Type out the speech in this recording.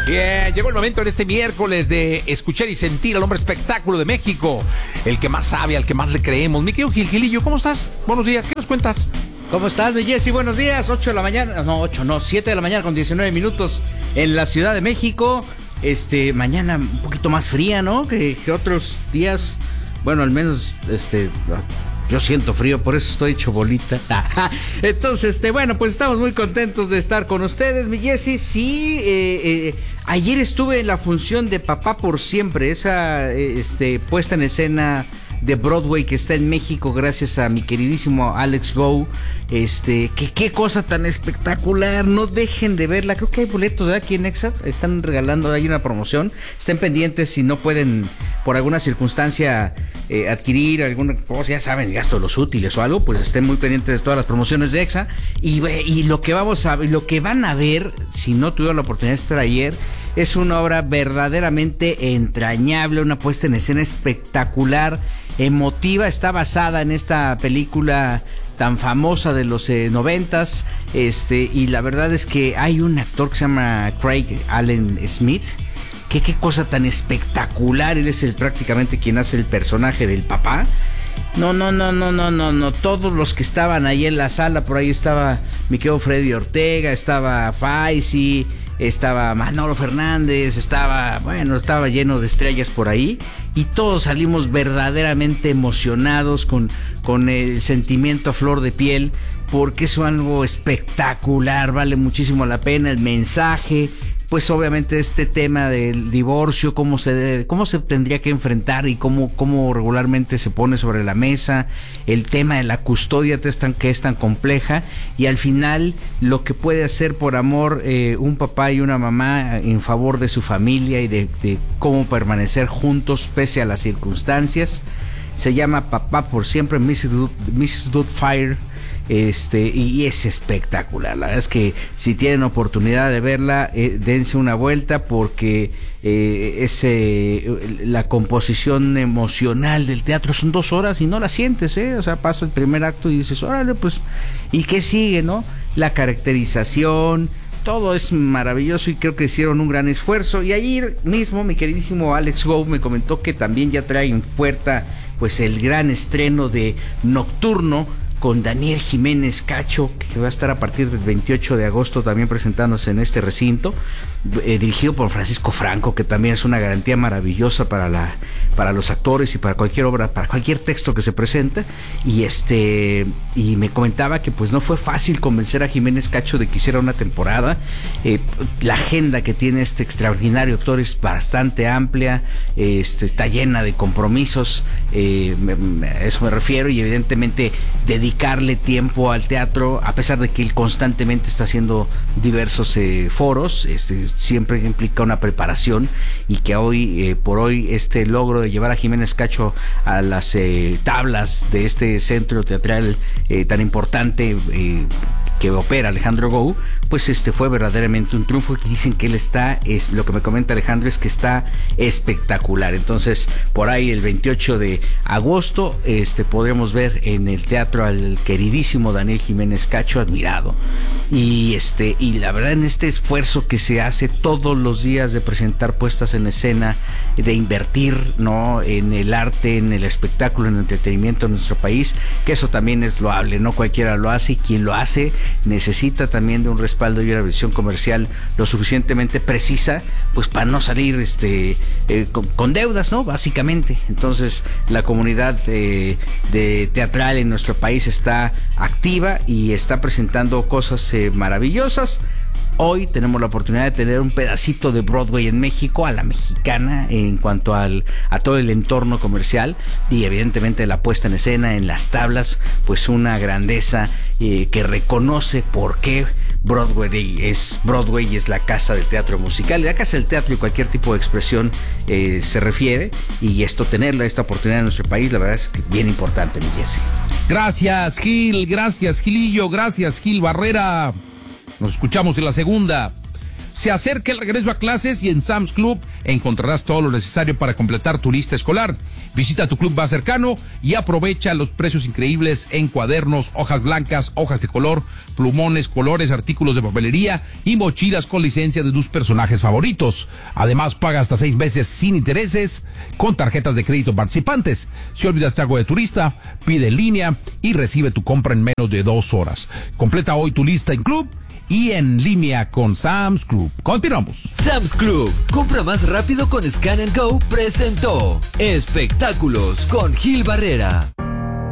Bien, llegó el momento en este miércoles de escuchar y sentir al hombre espectáculo de México, el que más sabe, al que más le creemos. Mi querido Gilillo, ¿cómo estás? Buenos días, ¿qué nos cuentas? ¿Cómo estás, mi Jessy? Buenos días, 7 de la mañana con 19 minutos en la Ciudad de México. Mañana un poquito más fría, ¿no? Que otros días. Bueno, al menos, yo siento frío, por eso estoy hecho bolita. Entonces, bueno, pues estamos muy contentos de estar con ustedes, mi Jessy. Sí, ayer estuve en la función de Papá por Siempre, esa puesta en escena de Broadway que está en México gracias a mi queridísimo Alex Go. Qué cosa tan espectacular, no dejen de verla. Creo que hay boletos, ¿verdad? Aquí en Exa están regalando, hay una promoción. Estén pendientes si no pueden por alguna circunstancia adquirir alguna cosa, ya saben, gasto los útiles o algo, pues estén muy pendientes de todas las promociones de Exa. Y lo que van a ver, si no tuvieron la oportunidad de estar ayer, es una obra verdaderamente entrañable, una puesta en escena espectacular, emotiva. Está basada en esta película tan famosa de los 90s, y la verdad es que hay un actor que se llama Craig Allen Smith. Qué cosa tan espectacular. Él es prácticamente quien hace el personaje del papá. No. Todos los que estaban ahí en la sala, por ahí estaba mi querido Freddy Ortega, estaba Faisy, estaba Manolo Fernández, estaba lleno de estrellas por ahí, y todos salimos verdaderamente emocionados con el sentimiento a flor de piel, porque es algo espectacular, vale muchísimo la pena el mensaje. Pues obviamente este tema del divorcio, cómo se tendría que enfrentar y cómo regularmente se pone sobre la mesa, el tema de la custodia que es tan compleja, y al final lo que puede hacer por amor un papá y una mamá en favor de su familia y de cómo permanecer juntos pese a las circunstancias. Se llama Papá por Siempre, Mrs. Doubtfire. Y es espectacular. La verdad es que si tienen oportunidad de verla, dense una vuelta, porque la composición emocional del teatro son 2 horas y no la sientes, o sea, pasa el primer acto y dices, órale, pues, ¿y qué sigue, no? La caracterización, todo es maravilloso, y creo que hicieron un gran esfuerzo. Y ayer mismo mi queridísimo Alex Go me comentó que también ya trae en puerta pues el gran estreno de Nocturno con Daniel Jiménez Cacho, que va a estar a partir del 28 de agosto también presentándose en este recinto, dirigido por Francisco Franco, que también es una garantía maravillosa para los actores y para cualquier obra, para cualquier texto que se presenta. Y me comentaba que pues no fue fácil convencer a Jiménez Cacho de que hiciera una temporada. La agenda que tiene este extraordinario actor es bastante amplia, está llena de compromisos, a eso me refiero, y evidentemente dedicarle tiempo al teatro, a pesar de que él constantemente está haciendo diversos foros, siempre implica una preparación, y que hoy por hoy este logro de llevar a Jiménez Cacho a las tablas de este centro teatral tan importante que opera Alejandro Go, pues fue verdaderamente un triunfo. Que dicen que él lo que me comenta Alejandro es que está espectacular. Entonces, por ahí el 28 de agosto podremos ver en el teatro al queridísimo Daniel Jiménez Cacho, admirado. Y la verdad, en este esfuerzo que se hace todos los días de presentar puestas en escena, de invertir, ¿no?, en el arte, en el espectáculo, en el entretenimiento en nuestro país, que eso también es loable, no cualquiera lo hace, y quien lo hace necesita también de un respaldo y una visión comercial lo suficientemente precisa, pues para no salir con deudas, ¿no?, básicamente. Entonces la comunidad de teatral en nuestro país está activa y está presentando cosas maravillosas. Hoy tenemos la oportunidad de tener un pedacito de Broadway en México, a la mexicana, en cuanto a todo el entorno comercial, y evidentemente la puesta en escena, en las tablas, pues una grandeza que reconoce por qué Broadway es la casa del teatro musical, la casa del teatro y cualquier tipo de expresión se refiere, y tener esta oportunidad en nuestro país, la verdad es que bien importante, mi Jessy. Gracias, Gil, gracias, Gilillo, gracias, Gil Barrera. Nos escuchamos en la segunda. Se acerca el regreso a clases y en Sam's Club encontrarás todo lo necesario para completar tu lista escolar. Visita tu club más cercano y aprovecha los precios increíbles en cuadernos, hojas blancas, hojas de color, plumones, colores, artículos de papelería y mochilas con licencia de tus personajes favoritos. Además, paga hasta 6 meses sin intereses con tarjetas de crédito participantes. Si olvidaste algo de tu lista, pide en línea y recibe tu compra en menos de 2 horas. Completa hoy tu lista en club y en línea con Sam's Club. Continuamos. Sam's Club, compra más rápido con Scan & Go, presentó Espectáculos con Gil Barrera.